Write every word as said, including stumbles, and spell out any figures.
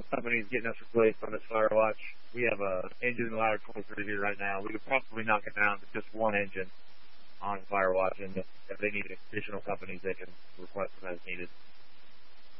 companies getting us replaced on this Firewatch. We have a engine ladder twenty-three here right now. We could probably knock it down to just one engine on Firewatch, and if they need additional companies, they can request them as needed.